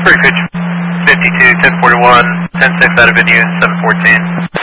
Pitch 52, 1041, 106 out of venue, 714.